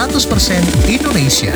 100% Indonesia.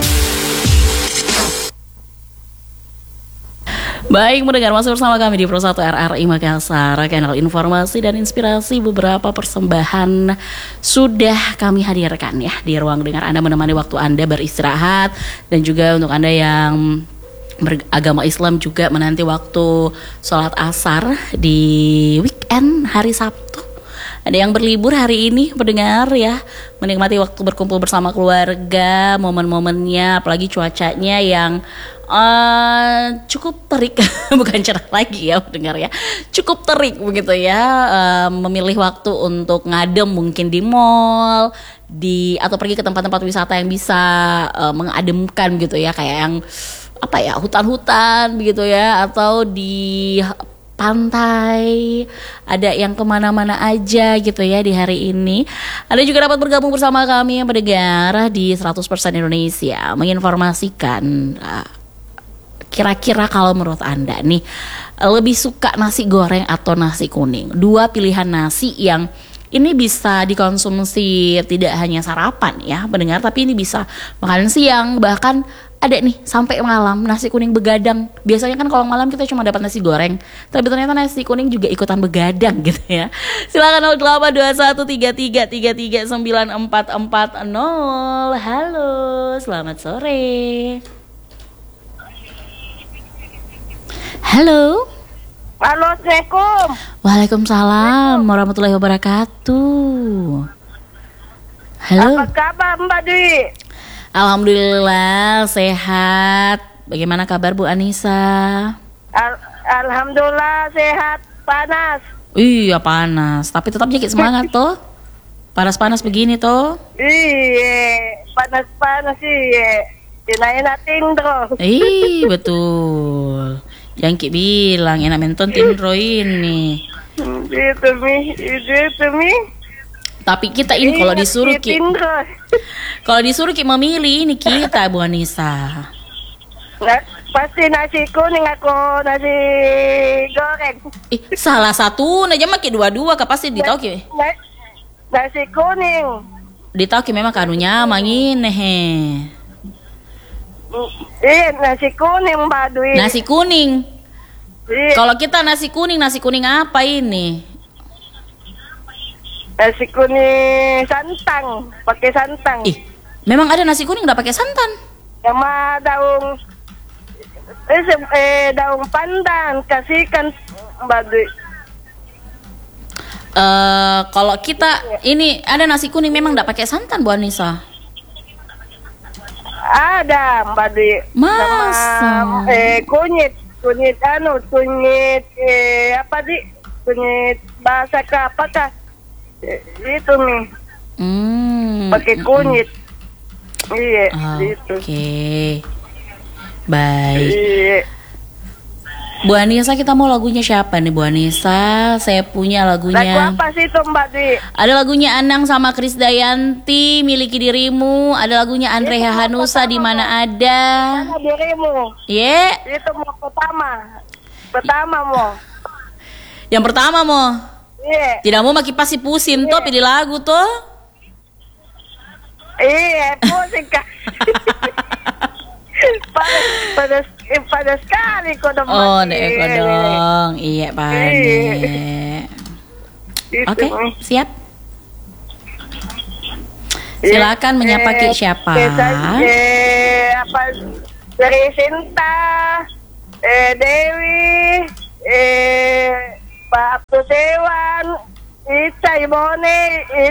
Baik, mendengar masih bersama kami di Pro 1 RRI Makassar, kanal informasi dan inspirasi. Beberapa persembahan sudah kami hadirkan ya di ruang dengar Anda, menemani waktu Anda beristirahat, dan juga untuk Anda yang beragama Islam juga menanti waktu sholat asar di weekend hari Sabtu. Ada yang berlibur hari ini, mendengar ya, menikmati waktu berkumpul bersama keluarga, momen-momennya, apalagi cuacanya yang cukup terik, bukan cerah lagi ya mendengar ya, cukup terik begitu ya. Memilih waktu untuk ngadem mungkin di mall, atau pergi ke tempat-tempat wisata yang bisa mengademkan gitu ya, kayak yang apa ya, hutan-hutan begitu ya, atau di pantai, ada yang kemana-mana aja gitu ya di hari ini. Anda juga dapat bergabung bersama kami yang mendengar di 100% Indonesia, menginformasikan kira-kira kalau menurut Anda nih, lebih suka nasi goreng atau nasi kuning? Dua pilihan nasi yang ini bisa dikonsumsi tidak hanya sarapan ya mendengar, tapi ini bisa makan siang, bahkan ada nih sampai malam, nasi kuning begadang. Biasanya kan kalau malam kita cuma dapat nasi goreng, tapi ternyata nasi kuning juga ikutan begadang gitu ya. Silakan 082133394440. Halo, selamat sore. Halo. Halo, Assalamualaikum. Waalaikumsalam warahmatullahi wabarakatuh. Halo. Apa kabar Mbak Dwi? Alhamdulillah sehat. Bagaimana kabar Bu Anissa? Alhamdulillah sehat. Panas. Iya panas, tapi tetap jaga semangat toh. Panas-panas begini toh. Iya, panas-panas iya. Enak-enak tinggal. Betul. Yang Ki bilang enak menton tindro ini. Itu mi. Tapi kita ini kalau disuruh Ki, memilih ini kita Bu Anissa. Pasti nasi kuning, aku nasi goreng. Salah satu aja maki dua-dua, pasti ditahu Ki. Nasi kuning. Ditahu Ki memang kanunya mangin he. Iya, nasi kuning Mbak Dwi. Nasi kuning. Iya. Kalau kita nasi kuning apa ini? Nasi kuning santan, pakai santan. Memang ada nasi kuning nggak pakai santan? Sama daun daun pandan, kasihkan Mbak Dwi. Kalau kita ini ada nasi kuning memang nggak pakai santan Bu Anissa? Ada Mbak Dwi. Masa? Sama kunyit apa di? Kunyit bahasa ke apakah? Itu nih. Pakai kunyit. Iya, gitu. Oke. Baik. Iya. Bu Anissa, kita mau lagunya siapa nih Bu Anissa? Saya punya lagunya. Lagu apa sih itu Mbak Dwi? Ada lagunya Anang sama Krisdayanti, Miliki Dirimu. Ada lagunya Andrea Hanusa, Di Mana Ada. Mana dirimu? Yeah. Itu mau pertama mau. Yang pertama mau. Iya. Tidak mau maki pasti pusing toh pilih lagu toh. Iya, pusing kan. Padas sekali kodong. Oh, nek kodong. Iya, panik. Oke, siap. Silakan menyapa Ki siapa? Apa dari Sinta, Dewi, Pak Abdul Dewan, Ica Ibone,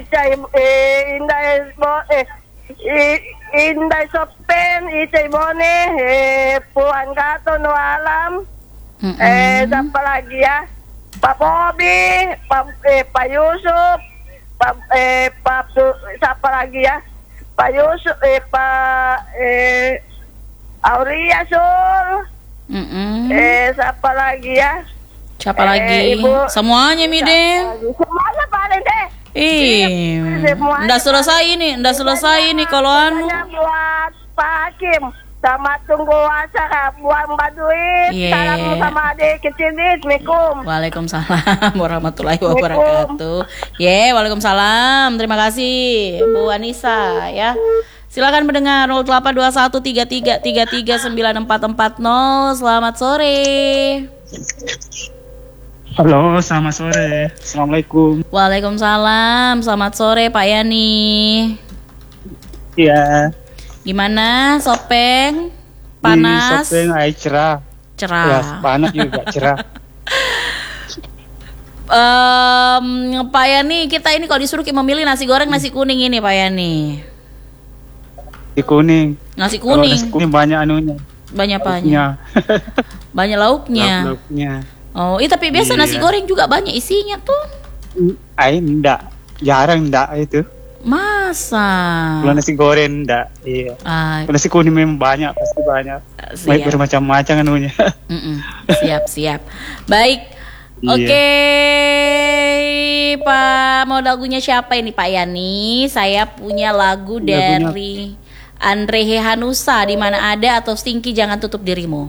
Indah Sopen, Ica Ibone, Puan Gato No Alam, siapa lagi ya? Pak Bobi, Pak Yusuf, siapa lagi ya? Pak Yusuf, Pak Aulia Sul, siapa lagi ya? Siapa lagi? Ibu, semuanya Mide. Semuanya paling deh. Nggak selesai ini kalau anu. Buat Pak Hakim. Selamat tunggu acara buang Baduit. Yeah. Salam sama adik kecil. Assalamualaikum. Waalaikumsalam warahmatullahi wabarakatuh. Waalaikumsalam. Terima kasih Bu Anissa ya. Silakan mendengar 082133339440. Selamat sore. Halo, selamat sore. Assalamualaikum. Waalaikumsalam. Selamat sore Pak Yani. Iya. Gimana Sopeng? Panas? Sopeng air cerah. Cerah. Ya, panas juga cerah. Pak Yani, kita ini kalau disuruh memilih nasi goreng nasi kuning ini Pak Yani. Di kuning. Nasi Kalau kuning. nasi kuning banyak anunya. Banyak Lauknya. Banyak lauknya. Lauknya. Oh, tapi biasa Iya. nasi goreng juga banyak isinya tuh. Air enggak. Jarang enggak itu. Masa? Kalau nasi goreng enggak. Iya. Kalau nasi kuning memang banyak, pasti banyak. Baik Siap. bermacam-macam anunya. Siap. Baik. Iya. Oke, Pak, mau lagunya siapa ini Pak Yani? Saya punya lagu dari Andre Hehanusa, Di Mana Ada, atau Stinky Jangan Tutup Dirimu.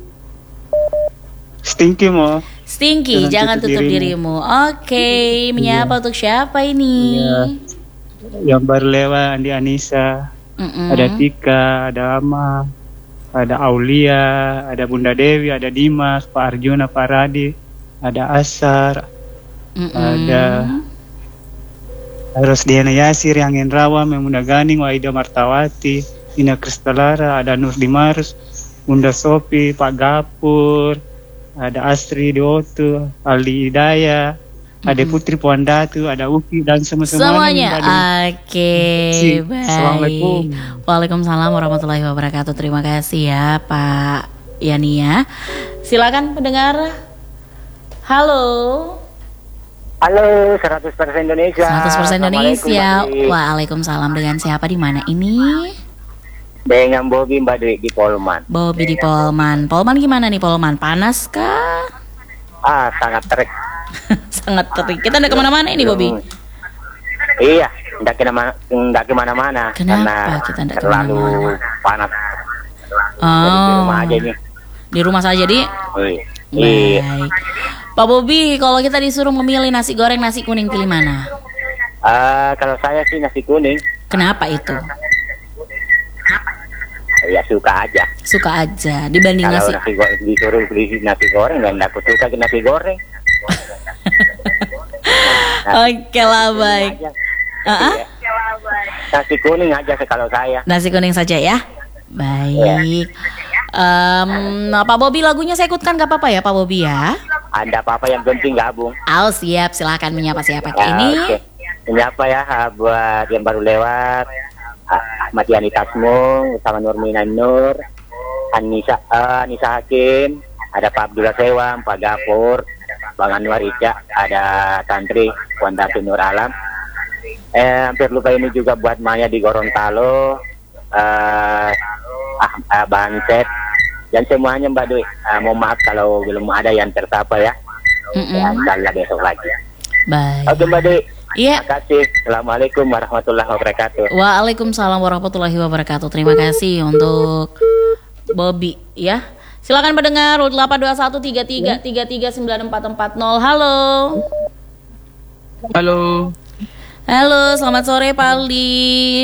Stinky mau. Stinky Jangan Tutup Dirimu. Oke, menyapa untuk siapa ini? Iya. Yang baru lewat Andi Anissa. Ada Tika, ada Ama, ada Aulia, ada Bunda Dewi, ada Dimas, Pak Arjuna, Pak Radi, ada Asar, ada Rosdiana Yasir, yang Rawa, Memuna Ganing, Waida Martawati, Ina Kristalara, ada Nur Dimarus, Bunda Sopi, Pak Gapur, ada Astri Dioto, Aldi Hidayah, ada Putri Puandatu, ada Uki, dan semuanya. Oke, baik. Assalamualaikum. Waalaikumsalam warahmatullahi wabarakatuh. Terima kasih ya Pak Yani ya. Silakan pendengar. Halo. Halo, 100% Indonesia. 100% Indonesia. Assalamualaikum, Mbak Dwi. Waalaikumsalam. Dengan siapa, di mana ini? Dengan Bobi Mbak Dwi di Polman. Bobi di Polman. Polman gimana nih Polman? Panas kah? Sangat terik. Sangat terik. Kita udah kemana-mana ini Bobi? Iya, enggak kemana-mana. Kenapa kita enggak terlalu kemana-mana? panas. Jadi di rumah aja nih. Di rumah saja, Di? Iya. Baik. Pak Bobi, kalau kita disuruh memilih nasi goreng, nasi kuning, pilih mana? Kalau saya sih nasi kuning. Kenapa itu? Ya suka aja. Suka aja. Dibanding Kalau nasi disuruh beli nasi goreng, nggak aku suka ke nasi goreng. Oke lah, baik. Iya. Nasi kuning aja kalau saya. Nasi kuning saja ya. Baik. Pak Bobi, lagunya saya ikutkan gak apa-apa ya Pak Bobi ya? Ada apa-apa yang penting gabung. Siap, silakan menyapa siapa Ya, ini? oke. Menyapa ya buat yang baru lewat. Ahmad Yani Tasmung, sama Nurmina Nur, Anissa Hakim, ada Pak Abdullah Sewam, Pak Gapur, Bang Anwar Ica, ada Santri Puan Datu Nur Alam. Hampir lupa ini juga buat Maya di Gorontalo, Banset, dan semuanya Mbak Dwi. Mohon maaf kalau belum ada yang tertapa ya. Insyaallah besok lagi. Baik. Oke Mbak Dwi. Iya. Terima kasih. Assalamualaikum warahmatullahi wabarakatuh. Waalaikumsalam warahmatullahi wabarakatuh. Terima kasih untuk Bobi ya. Silakan mendengar 82133339440. Halo. Halo. Halo, selamat sore Pak Aldi.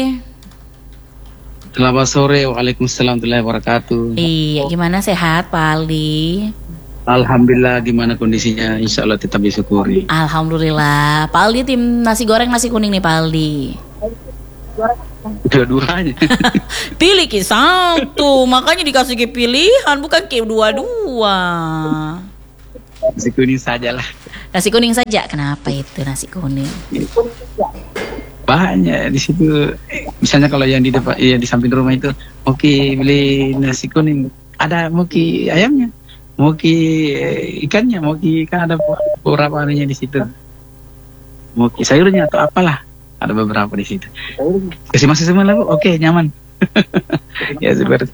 Selamat sore, waalaikumsalam warahmatullahi wabarakatuh. Iya, gimana, sehat Pak Aldi? Alhamdulillah, gimana kondisinya? Insya Allah tetap disyukuri. Alhamdulillah. Pak Aldi tim nasi goreng nasi kuning nih Pak Aldi. Dua-duanya. Pilih ki satu, makanya dikasih ki pilihan, bukan ki dua-dua. Nasi kuning sajalah. Nasi kuning saja. Kenapa itu nasi kuning? Banyak di situ. Misalnya kalau yang di depan, ya di samping rumah itu, oke beli nasi kuning. Ada moki ayamnya, moki ikannya, moki kan ada beberapa anunya di situ. Moki sayurnya atau apalah, ada beberapa di situ. Kasih masuk semua lah Bu. Oke, nyaman. Ya seperti.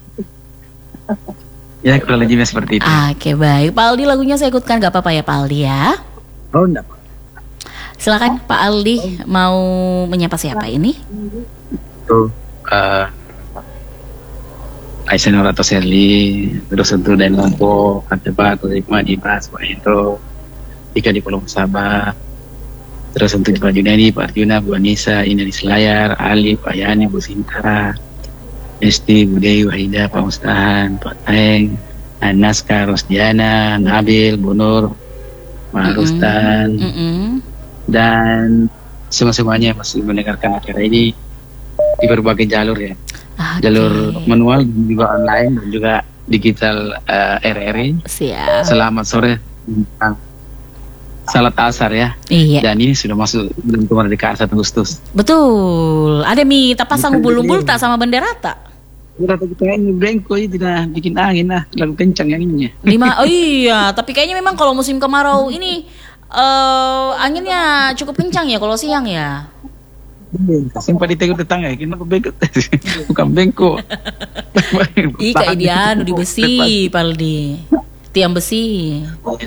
Ya kurang lebihnya seperti itu. Oke, baik. Pak Aldi, lagunya saya ikutkan gak apa-apa ya Pak Aldi ya? Oh enggak. Silakan Pak Aldi, mau menyapa siapa ini? Tuh, Aisyah Nur atau Sherly, terus untuk Dan Lompo, Kanteba, Hikmah, Dimas, Pak Hendro, Ika di Pulau Sabah, terus untuk Pak Junedi, Pak Arjuna, Bu Anissa, Ina di Selayar, Ali, Pak Yani, Bu Sinta, Esti, Bu Dewi, Wahida, Pak Mustahan, Pak Teng, Naska, Rosdiana, Nabil, Bu Nur, Pak Rustan, dan semuanya masih mendengarkan acara ini di berbagai jalur ya. Jalur manual juga online dan juga digital RRI. Siap. Selamat sore tentang salat asar ya. Iya. Dan ini sudah masuk bulan kemerdekaan 1 Agustus. Betul. Ada tak pasang umbul-umbul tak sama bendera tak? Kita ini brengko ini tidak bikin angin lalu kencang anginnya. Oh iya, tapi kayaknya memang kalau musim kemarau ini anginnya cukup kencang ya kalau siang ya. Simpan di tegur tetangga, kenapa bengkok? Bukan bengkok. Kayak dia di besi, Paldi. Tiang besi.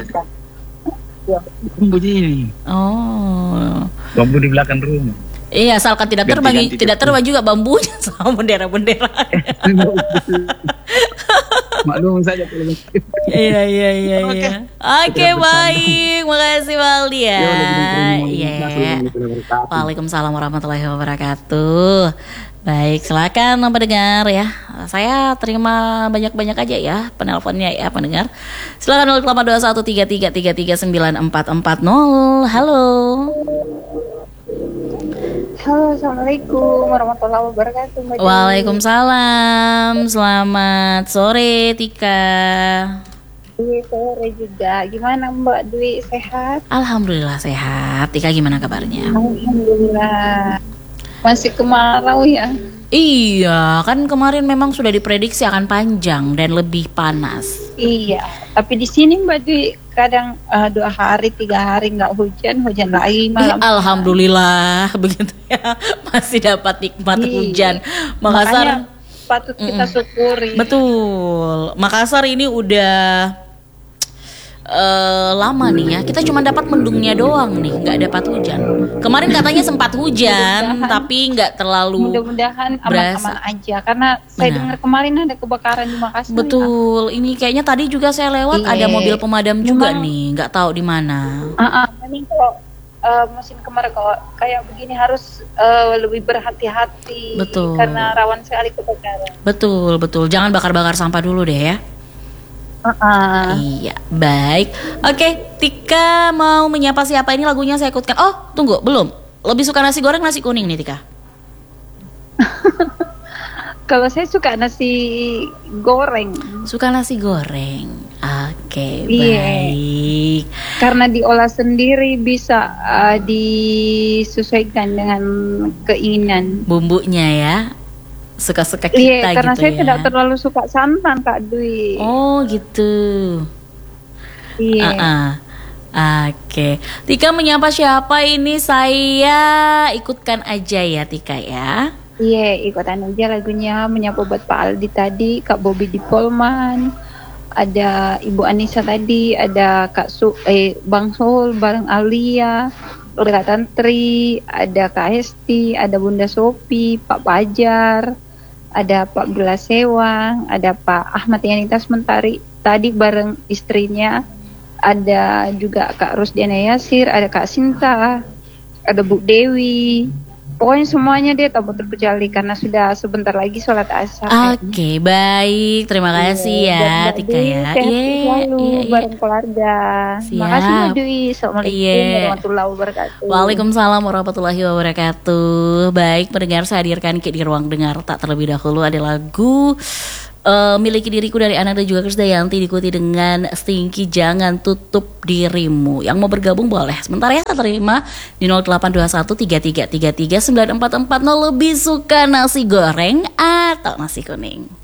Bambu ini. Oh. Bambu di belakang rumah. Iya, asalkan tidak terbang juga bambunya sama bendera-bendera. Maklum saja kalau Iya. Oke, baik. Makasih Waldi ya. Iya. Waalaikumsalam warahmatullahi wabarakatuh. Baik, silakan pendengar ya. Saya terima banyak-banyak aja ya penelponnya ya pendengar. Silakan 082133339440. Halo. Halo, assalamualaikum warahmatullahi wabarakatuh. Waalaikumsalam. Selamat sore Tika. Dwi sore juga. Gimana Mbak Dwi, sehat? Alhamdulillah sehat. Tika gimana kabarnya? Alhamdulillah. Masih kemarau ya? Iya, kan kemarin memang sudah diprediksi akan panjang dan lebih panas. Iya, tapi di sini Mbak Dwi kadang 2 hari 3 hari nggak hujan lagi malam. Alhamdulillah begitu ya, masih dapat nikmat hujan. Makassar makanya patut kita syukuri. Betul, Makassar ini udah lama nih ya, kita cuma dapat mendungnya doang nih, nggak dapat hujan. Kemarin katanya sempat hujan tapi nggak terlalu. Mudah-mudahan aman-aman aja, karena saya dengar kemarin ada kebakaran di Makassar. Betul, ini kayaknya tadi juga saya lewat ada mobil pemadam juga nih, nggak tahu di mana. Memang kalau musim kemarau kalau kayak begini harus lebih berhati-hati. Betul. Karena rawan sekali kebakaran. Betul, jangan bakar-bakar sampah dulu deh ya. Iya, baik. Oke, Tika mau menyapa siapa ini lagunya saya ikutkan. Oh, tunggu, belum. Lebih suka nasi goreng, nasi kuning nih Tika? Kalau saya suka nasi goreng. Suka nasi goreng. Oke, Iya. baik. Karena diolah sendiri bisa disesuaikan dengan keinginan. Bumbunya ya. Suka-suka kita Iya, karena gitu saya ya. tidak terlalu suka santan Kak Dwi. Oh, gitu. Iya. Oke, Tika menyapa siapa ini? Saya ikutkan aja ya Tika ya. Iya, ikutan aja lagunya menyapa buat Pak Aldi tadi, Kak Bobby di Polman, ada Ibu Anissa tadi, ada Bang Sul bareng Alia, Olga Tantri, ada Kak Hesti, ada Bunda Sopi, Pak Pajar, ada Pak Abdullah Sewang, ada Pak Ahmad Yanitas Mentari tadi bareng istrinya, ada juga Kak Rusdiana Yasir, ada Kak Sinta, ada Bu Dewi. Pokoknya semuanya dia tak terkecuali karena sudah sebentar lagi sholat asar. Oke, baik. Terima kasih ya Tika ya. Iya, bareng keluarga. Siap. Makasih Mbak Dwi. Assalamualaikum warahmatullahi wabarakatuh. Waalaikumsalam warahmatullahi wabarakatuh. Baik, pendengar, saya hadirkan di ruang dengar tak terlebih dahulu ada lagu Miliki Diriku dari Ana dan juga Krisdayanti, diikuti dengan Stinky Jangan Tutup Dirimu. Yang mau bergabung boleh. Sebentar ya, saya terima di 0821 3333 9440. Lebih suka nasi goreng atau nasi kuning?